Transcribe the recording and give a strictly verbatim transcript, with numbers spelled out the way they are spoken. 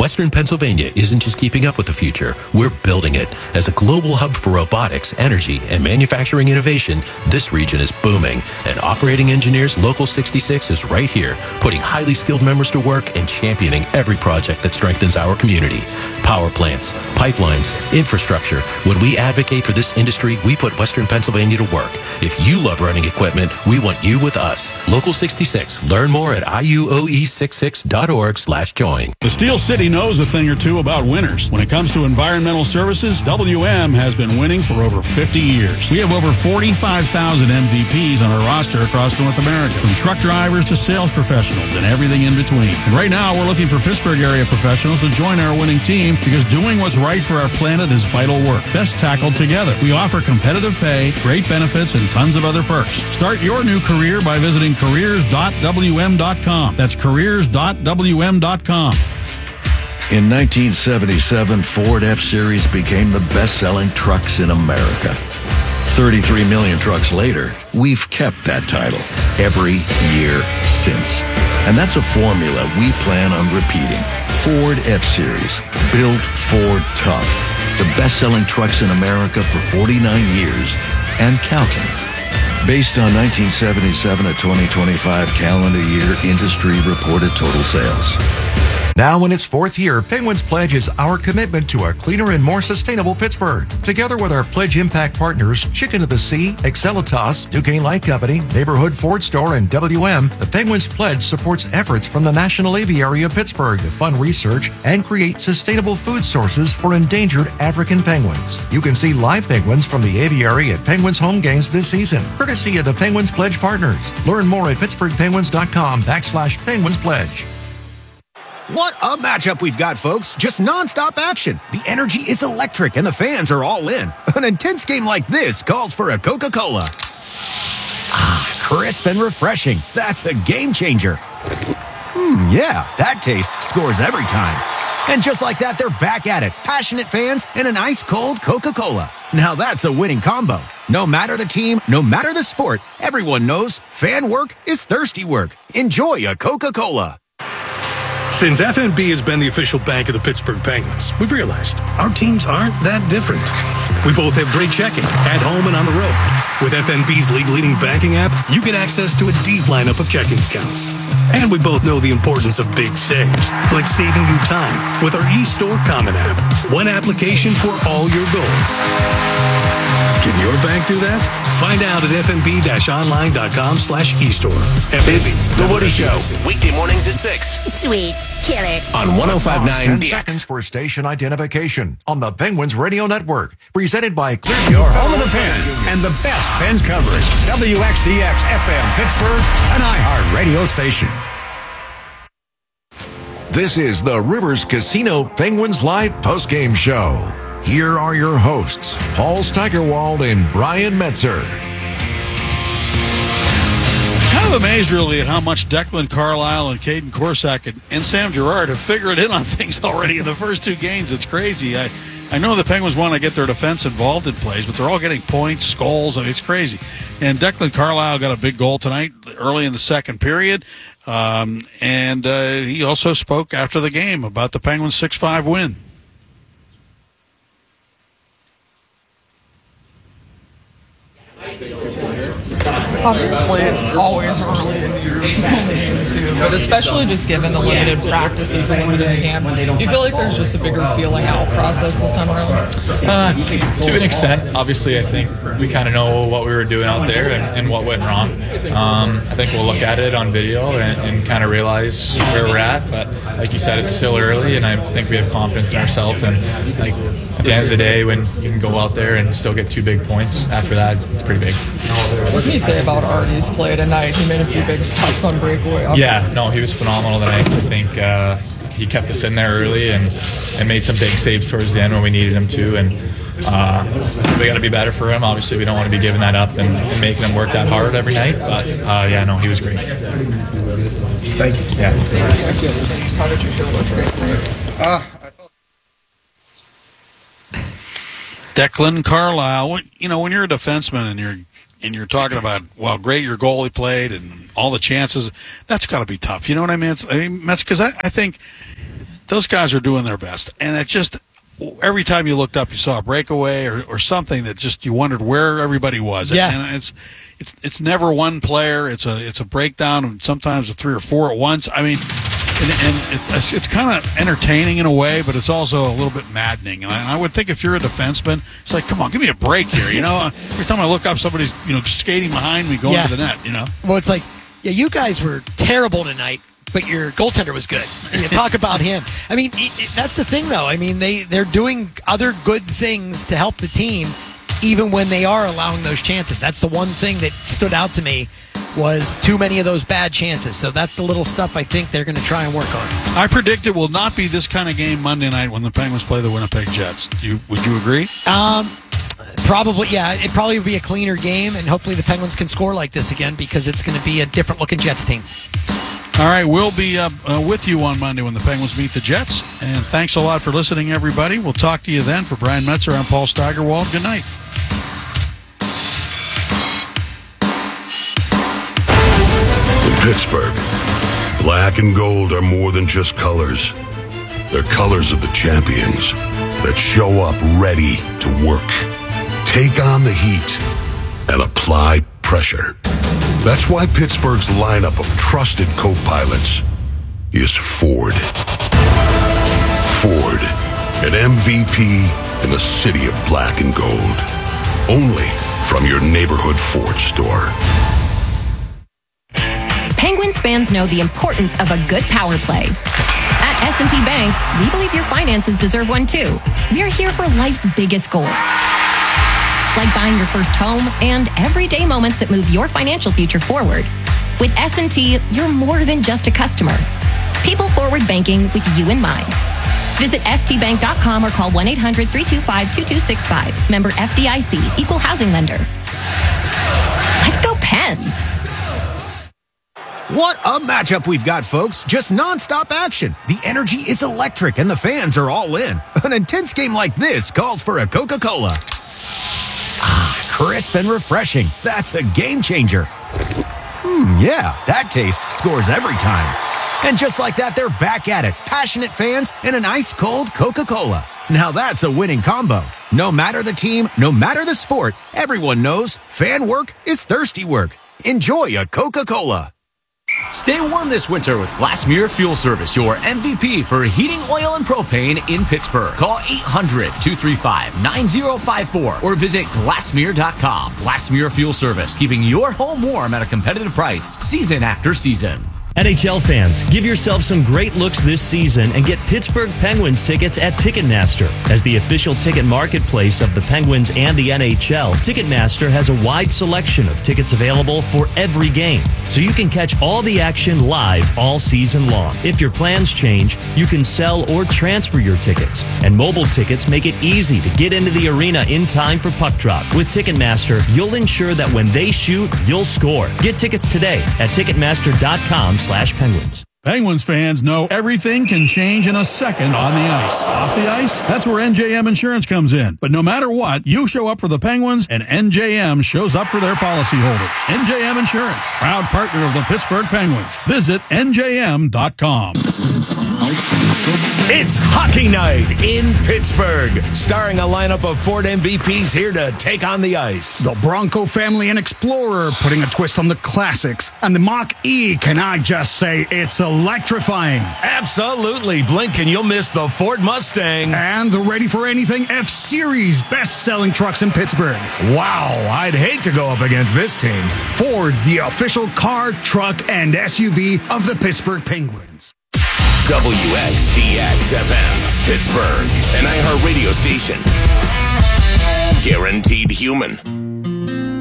Western Pennsylvania isn't just keeping up with the future, we're building it. As a global hub for robotics, energy, and manufacturing innovation, this region is booming. And Operating Engineers Local sixty-six is right here, putting highly skilled members to work and championing every project that strengthens our community. Power plants, pipelines, infrastructure. When we advocate for this industry, we put Western Pennsylvania to work. If you love running equipment, we want you with us. Local sixty-six. Learn more at I U O E sixty-six dot org slash join. The Steel City knows a thing or two about winners. When it comes to environmental services, W M has been winning for over fifty years. We have over forty-five thousand M V Ps on our roster across North America, from truck drivers to sales professionals and everything in between. And right now, we're looking for Pittsburgh area professionals to join our winning team because doing what's right for our planet is vital work, best tackled together. We offer competitive pay, great benefits, and tons of other perks. Start your new career by visiting careers dot w m dot com. That's careers dot w m dot com. In nineteen seventy-seven, Ford F-Series became the best-selling trucks in America. thirty-three million trucks later, we've kept that title every year since. And that's a formula we plan on repeating. Ford F-Series, built Ford tough. The best-selling trucks in America for forty-nine years and counting. Based on nineteen seventy-seven to twenty twenty-five calendar year industry reported total sales. Now in its fourth year, Penguins Pledge is our commitment to a cleaner and more sustainable Pittsburgh. Together with our Pledge Impact partners, Chicken of the Sea, Excelitas, Duquesne Light Company, Neighborhood Ford Store, and W M, the Penguins Pledge supports efforts from the National Aviary of Pittsburgh to fund research and create sustainable food sources for endangered African penguins. You can see live penguins from the aviary at Penguins home games this season, courtesy of the Penguins Pledge partners. Learn more at pittsburgh penguins dot com backslash Penguins Pledge. What a matchup we've got, folks. Just nonstop action. The energy is electric and the fans are all in. An intense game like this calls for a Coca-Cola. Ah, crisp and refreshing. That's a game changer. Hmm, yeah, that taste scores every time. And just like that, they're back at it. Passionate fans and an ice-cold Coca-Cola. Now that's a winning combo. No matter the team, no matter the sport, everyone knows fan work is thirsty work. Enjoy a Coca-Cola. Since F N B has been the official bank of the Pittsburgh Penguins, we've realized our teams aren't that different. We both have great checking, at home and on the road. With F N B's league-leading banking app, you get access to a deep lineup of checking accounts. And we both know the importance of big saves, like saving you time with our eStore Common app. One application for all your goals. Can your bank do that? Find out at f n b dash online dot com slash eStore. F N B. It's The Woody Show, weekday mornings at six. Sweet. Killer. On one oh five point nine ten D X. seconds for station identification on the Penguins Radio Network. Presented by Clear. Your home of the Pens and the best Pens coverage. W X D X F M Pittsburgh, an iHeart radio station. This is the Rivers Casino Penguins Live postgame show. Here are your hosts, Paul Steigerwald and Brian Metzer. Kind of amazed, really, at how much Declan Carlisle and Caden Korsak and, and Sam Girard have figured in on things already in the first two games. It's crazy. I, I know the Penguins want to get their defense involved in plays, but they're all getting points, goals. I mean, it's crazy. And Declan Carlisle got a big goal tonight early in the second period. Um, and uh, he also spoke after the game about the Penguins' six five win. Obviously, it's always early in the year, it's only game two, but especially just given the limited practices and limited camp, do you feel like there's just a bigger feeling out process this time around? Uh, to an extent. Obviously, I think we kind of know what we were doing out there and, and what went wrong. Um, I think we'll look at it on video and, and kind of realize where we're at, but like you said, it's still early, and I think we have confidence in ourselves, and like at the end of the day, when you can go out there and still get two big points after that, it's pretty big. What can you say about Artie's play tonight? He made a few big stops on breakaway. Yeah, no, he was phenomenal tonight. I think uh, he kept us in there early and, and made some big saves towards the end when we needed him to. And uh, we got to be better for him. Obviously, we don't want to be giving that up and, and making him work that hard every night. But uh, yeah, no, he was great. Thank you. Yeah. Thank you. How did you feel about the breakaway? Uh, Declan Carlisle, you know, when you're a defenseman and you're and you're talking about, well, great your goalie played and all the chances, that's got to be tough. You know what I mean? It's, I mean, that's because I, I think those guys are doing their best. And it just, every time you looked up, you saw a breakaway or, or something that just, you wondered where everybody was. Yeah. And it's, it's, it's never one player. It's a, it's a breakdown, and sometimes a three or four at once. I mean, and, and it, it's, it's kind of entertaining in a way, but it's also a little bit maddening. And I, I would think if you're a defenseman, it's like, come on, give me a break here. You know, every time I look up, somebody's, you know, skating behind me, going Yeah. to the net, you know? Well, it's like, yeah, you guys were terrible tonight, but your goaltender was good. And you talk about him. I mean, it, it, that's the thing, though. I mean, they, they're doing other good things to help the team, even when they are allowing those chances. That's the one thing that stood out to me, was too many of those bad chances. So that's the little stuff I think they're going to try and work on. I predict it will not be this kind of game Monday night when the Penguins play the Winnipeg Jets. Do you, would you agree? Um, probably, yeah. It probably will be a cleaner game, and hopefully the Penguins can score like this again, because it's going to be a different-looking Jets team. All right, we'll be uh, uh, with you on Monday when the Penguins meet the Jets. And thanks a lot for listening, everybody. We'll talk to you then. For Brian Metzer, I'm Paul Steigerwald. Good night. Pittsburgh, black and gold are more than just colors. They're colors of the champions that show up ready to work, take on the heat, and apply pressure. That's why Pittsburgh's lineup of trusted co-pilots is Ford. Ford, an M V P in the city of black and gold. Only from your neighborhood Ford store. Penguins fans know the importance of a good power play. At S and T Bank, we believe your finances deserve one too. We're here for life's biggest goals, like buying your first home and everyday moments that move your financial future forward. With S and T, you're more than just a customer. People forward banking with you in mind. Visit S T bank dot com or call one eight hundred, three two five, two two six five. Member F D I C, Equal Housing Lender. Let's go Pens! What a matchup we've got, folks. Just nonstop action. The energy is electric and the fans are all in. An intense game like this calls for a Coca-Cola. Ah, crisp and refreshing. That's a game changer. Hmm, yeah, that taste scores every time. And just like that, they're back at it. Passionate fans and an ice-cold Coca-Cola. Now that's a winning combo. No matter the team, no matter the sport, everyone knows fan work is thirsty work. Enjoy a Coca-Cola. Stay warm this winter with Glassmere Fuel Service, your M V P for heating oil and propane in Pittsburgh. Call eight hundred, two three five, nine zero five four or visit glassmere dot com. Glassmere Fuel Service, keeping your home warm at a competitive price, season after season. N H L fans, give yourself some great looks this season and get Pittsburgh Penguins tickets at Ticketmaster. As the official ticket marketplace of the Penguins and the N H L, Ticketmaster has a wide selection of tickets available for every game, so you can catch all the action live all season long. If your plans change, you can sell or transfer your tickets, and mobile tickets make it easy to get into the arena in time for puck drop. With Ticketmaster, you'll ensure that when they shoot, you'll score. Get tickets today at Ticketmaster dot com slash Penguins. Penguins fans know everything can change in a second on the ice. Off the ice, that's where N J M Insurance comes in. But no matter what, you show up for the Penguins, and N J M shows up for their policyholders. N J M Insurance, proud partner of the Pittsburgh Penguins. Visit N J M dot com. It's hockey night in Pittsburgh, starring a lineup of Ford M V Ps here to take on the ice. The Bronco family and Explorer putting a twist on the classics. And the Mach-E, can I just say, it's electrifying. Absolutely. Blink and you'll miss the Ford Mustang. And the Ready for Anything F-Series, best-selling trucks in Pittsburgh. Wow, I'd hate to go up against this team. Ford, the official car, truck, and S U V of the Pittsburgh Penguins. W X D X F M, Pittsburgh, an iHeart radio station. Guaranteed human.